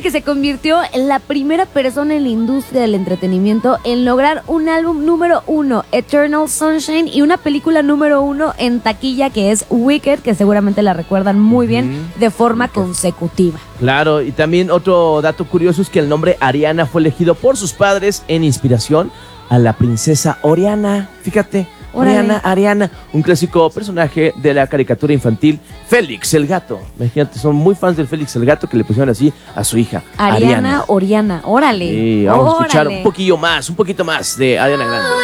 que se convirtió en la primera persona en la industria del entretenimiento en lograr un álbum número 1, Eternal Sunshine, y una película número 1 en taquilla, que es Wicked, que seguramente la recuerdan muy bien, de forma consecutiva. Claro, y también otro dato curioso es que el nombre Ariana fue elegido por sus padres en inspiración a la princesa Oriana. Fíjate, Ariana, un clásico personaje de la caricatura infantil Félix el Gato. Imagínate, son muy fans del Félix el Gato, que le pusieron así a su hija Ariana. Oriana, órale. Sí, vamos a escuchar un poquito más de Ariana Grande.